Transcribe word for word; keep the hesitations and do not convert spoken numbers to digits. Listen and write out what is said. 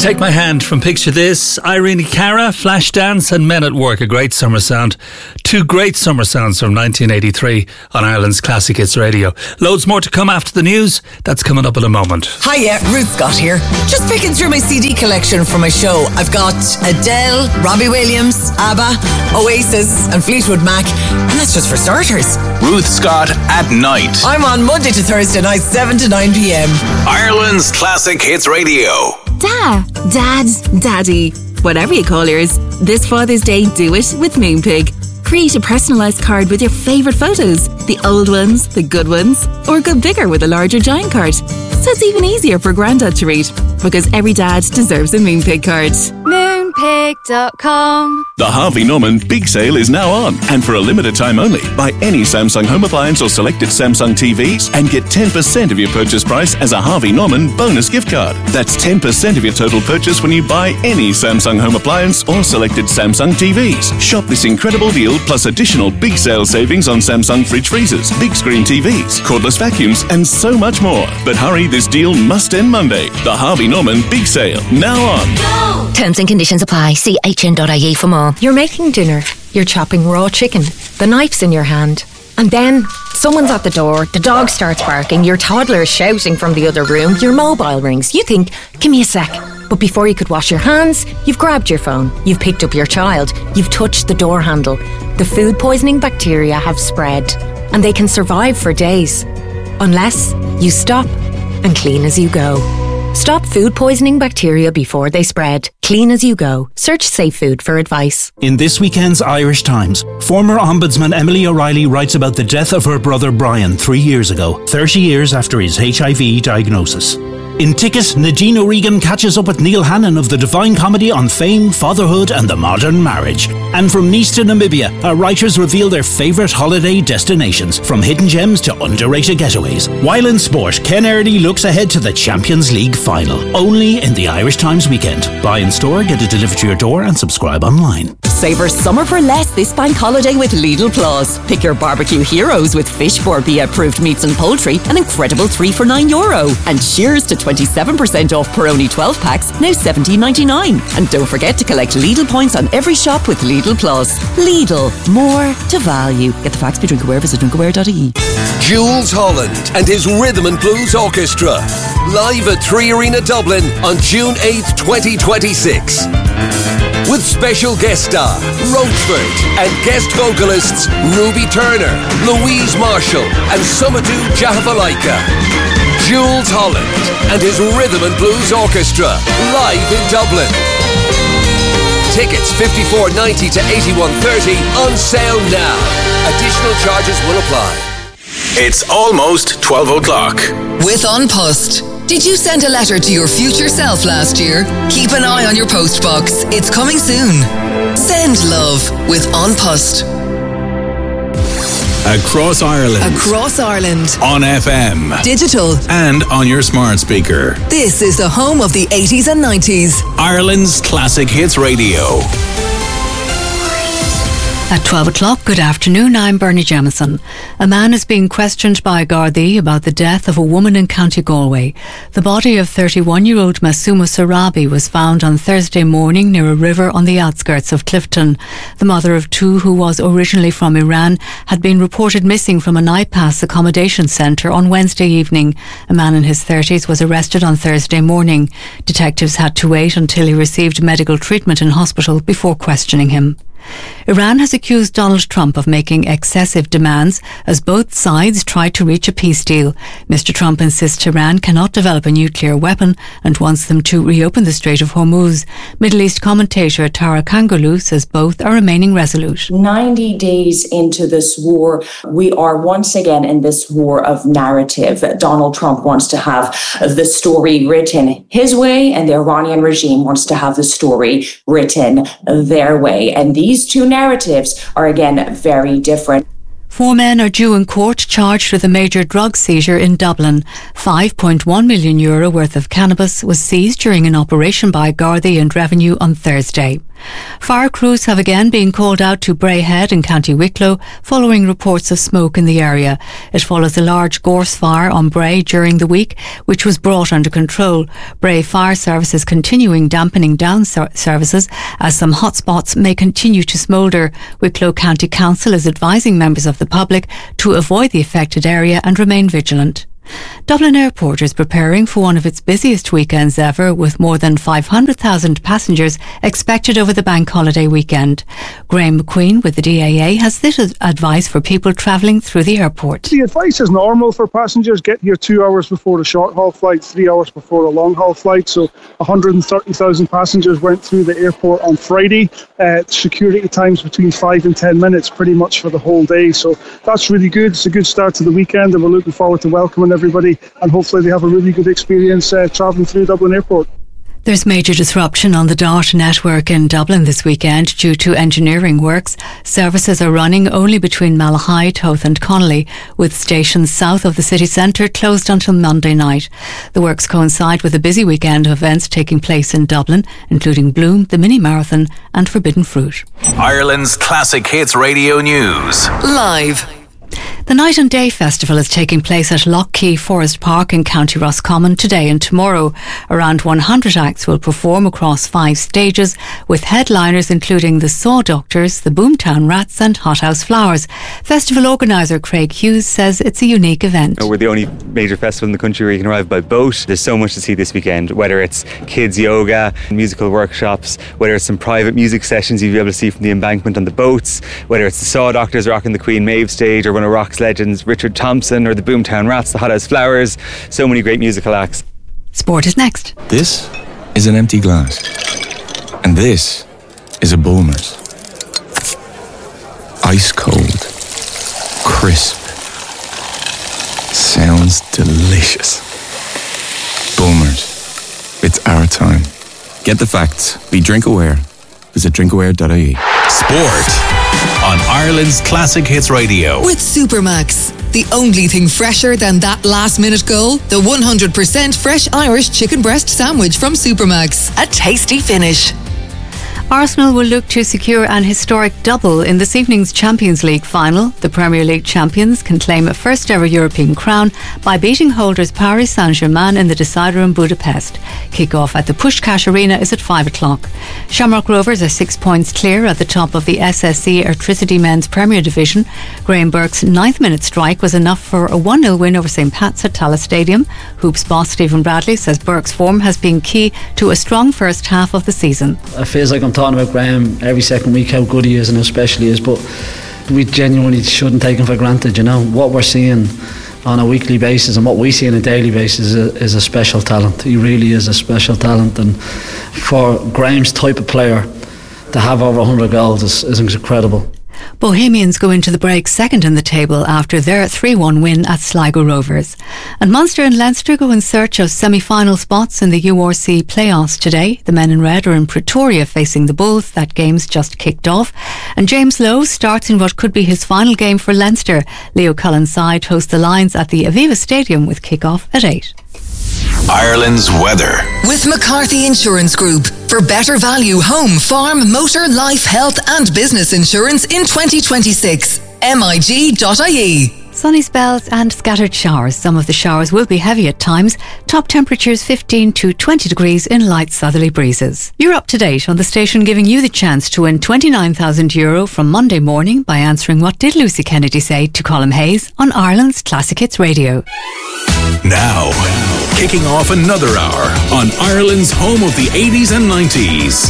Take My Hand from Picture This, Irene Cara, Flashdance and Men at Work, a great summer sound. Two great summer sounds from nineteen eighty-three on Ireland's Classic Hits Radio. Loads more to come after the news. That's coming up in a moment. Hiya, Ruth Scott here. Just picking through my C D collection for my show. I've got Adele, Robbie Williams, ABBA, Oasis and Fleetwood Mac. And that's just for starters. Ruth Scott at night. I'm on Monday to Thursday night, seven to nine p.m. Ireland's Classic Hits Radio. Da, Dad, Daddy, whatever you call yours. This Father's Day, do it with Moonpig. Create a personalised card with your favourite photos. The old ones, the good ones, or go bigger with a larger giant card. So it's even easier for Grandad to read, because every dad deserves a Moonpig card. Moonpig dot com. The Harvey Norman Big Sale is now on, and for a limited time only. Buy any Samsung home appliance or selected Samsung T Vs and get ten percent of your purchase price as a Harvey Norman bonus gift card. That's ten percent of your total purchase when you buy any Samsung home appliance or selected Samsung T Vs. Shop this incredible deal plus additional big sale savings on Samsung fridge freezers, big screen T Vs, cordless vacuums and so much more. But hurry, this deal must end Monday. The Harvey Norman Big Sale, now on. Go! Terms and conditions apply. See h n dot i e for more. You're making dinner. You're chopping raw chicken. The knife's in your hand. And then someone's at the door, the dog starts barking, your toddler is shouting from the other room, your mobile rings. You think, give me a sec. But before you could wash your hands, you've grabbed your phone, you've picked up your child, you've touched the door handle. The food poisoning bacteria have spread, and they can survive for days. Unless you stop and clean as you go. Stop food poisoning bacteria before they spread. Clean as you go. Search Safe Food for advice. In this weekend's Irish Times, former Ombudsman Emily O'Reilly writes about the death of her brother Brian three years ago, thirty years after his H I V diagnosis. In Ticket, Nadine O'Regan catches up with Neil Hannon of the Divine Comedy on fame, fatherhood and the modern marriage. And from Nice to Namibia, our writers reveal their favourite holiday destinations, from hidden gems to underrated getaways. While in sport, Ken Early looks ahead to the Champions League final, only in the Irish Times weekend. Buy in store, get it delivered to your door and subscribe online. Savour summer for less this bank holiday with Lidl Plus. Pick your barbecue heroes with Fish Borbia approved meats and poultry, an incredible three for nine euro. And cheers to twenty-seven percent off Peroni twelve packs, now seventeen ninety-nine. And don't forget to collect Lidl points on every shop with Lidl Plus. Lidl, more to value. Get the facts by Drinkaware, visit drinkaware dot i e. Jools Holland and his Rhythm and Blues Orchestra, live at Three Arena Dublin on June eighth, twenty twenty-six. With special guest star Roachford and guest vocalists Ruby Turner, Louise Marshall and Sumadou Jahavalaika. Jools Holland and his Rhythm and Blues Orchestra, live in Dublin. Tickets fifty-four ninety to eighty-one thirty, on sale now. Additional charges will apply. It's almost twelve o'clock. With An Post. Did you send a letter to your future self last year? Keep an eye on your post box. It's coming soon. Send love with An Post. Across Ireland. Across Ireland. On F M. Digital. And on your smart speaker. This is the home of the eighties and nineties. Ireland's Classic Hits Radio. At twelve o'clock, good afternoon, I'm Bernie Jemison. A man is being questioned by Gardaí about the death of a woman in County Galway. The body of thirty-one-year-old Masuma Sarabi was found on Thursday morning near a river on the outskirts of Clifton. The mother of two, who was originally from Iran, had been reported missing from an I-PASS accommodation centre on Wednesday evening. A man in his thirties was arrested on Thursday morning. Detectives had to wait until he received medical treatment in hospital before questioning him. Iran has accused Donald Trump of making excessive demands as both sides try to reach a peace deal. Mister Trump insists Iran cannot develop a nuclear weapon and wants them to reopen the Strait of Hormuz. Middle East commentator Tara Kangarloo says both are remaining resolute. ninety days into this war, we are once again in this war of narrative. Donald Trump wants to have the story written his way, and the Iranian regime wants to have the story written their way. And these two narratives are again very different. Four men are due in court charged with a major drug seizure in Dublin. five point one million euro worth of cannabis was seized during an operation by Gardaí and Revenue on Thursday. Fire crews have again been called out to Bray Head in County Wicklow following reports of smoke in the area. It follows a large gorse fire on Bray during the week, which was brought under control. Bray Fire Service is continuing dampening down ser- services as some hotspots may continue to smoulder. Wicklow County Council is advising members of the public to avoid the affected area and remain vigilant. Dublin Airport is preparing for one of its busiest weekends ever, with more than five hundred thousand passengers expected over the bank holiday weekend. Graham McQueen with the D A A has this advice for people travelling through the airport. The advice is normal for passengers. Get here two hours before the short haul flight, three hours before the long haul flight. So one hundred thirty thousand passengers went through the airport on Friday. Uh, security times between five and ten minutes pretty much for the whole day. So that's really good. It's a good start to the weekend, and we're looking forward to welcoming everybody, and hopefully they have a really good experience uh, travelling through Dublin Airport. There's major disruption on the D A R T network in Dublin this weekend due to engineering works. Services are running only between Malahide, Howth and Connolly, with stations south of the city centre closed until Monday night. The works coincide with a busy weekend of events taking place in Dublin, including Bloom, the Mini Marathon and Forbidden Fruit. Ireland's Classic Hits Radio News. Live. The Night and Day Festival is taking place at Lough Key Forest Park in County Roscommon today and tomorrow. Around one hundred acts will perform across five stages, with headliners including the Saw Doctors, the Boomtown Rats and Hothouse Flowers. Festival organiser Craig Hughes says it's a unique event. We're the only major festival in the country where you can arrive by boat. There's so much to see this weekend, whether it's kids yoga, musical workshops, whether it's some private music sessions you'll be able to see from the embankment on the boats, whether it's the Saw Doctors rocking the Queen Maeve stage, or one of Rock's legends Richard Thompson, or the Boomtown Rats, the Hothouse Flowers. So many great musical acts. Sport is next. This is an empty glass, and this is a Bulmers. Ice cold, crisp, sounds delicious. Bulmers, it's our time. Get the facts. Be drink aware. Visit drinkaware dot I E. Sport on Ireland's Classic Hits Radio. With Supermax, the only thing fresher than that last-minute goal, the one hundred percent fresh Irish chicken breast sandwich from Supermax. A tasty finish. Arsenal will look to secure an historic double in this evening's Champions League final. The Premier League champions can claim a first-ever European crown by beating holders Paris Saint-Germain in the decider in Budapest. Kick-off at the Puskás Arena is at five o'clock. Shamrock Rovers are six points clear at the top of the S S C Airtricity Men's Premier Division. Graham Burke's ninth-minute strike was enough for a one nil win over St Pat's at Tallaght Stadium. Hoops boss Stephen Bradley says Burke's form has been key to a strong first half of the season. It feels like I'm talking about Graham every second week, how good he is and how special he is, but we genuinely shouldn't take him for granted. You know, what we're seeing on a weekly basis and what we see on a daily basis is a, is a special talent. He really is a special talent, and for Graham's type of player to have over one hundred goals is, is incredible. Bohemians go into the break second in the table after their three one win at Sligo Rovers. And Munster and Leinster go in search of semi-final spots in the U R C playoffs today. The men in red are in Pretoria facing the Bulls. That game's just kicked off. And James Lowe starts in what could be his final game for Leinster. Leo Cullen's side host the Lions at the Aviva Stadium with kick-off at eight. Ireland's weather. With McCarthy Insurance Group. For better value home, farm, motor, life, health and business insurance in twenty twenty-six. M I G dot I E. Sunny spells and scattered showers. Some of the showers will be heavy at times. Top temperatures fifteen to twenty degrees in light southerly breezes. You're up to date on the station giving you the chance to win twenty-nine thousand euro from Monday morning by answering What Did Lucy Kennedy Say to Colm Hayes on Ireland's Classic Hits Radio. Now, kicking off another hour on Ireland's home of the eighties and nineties.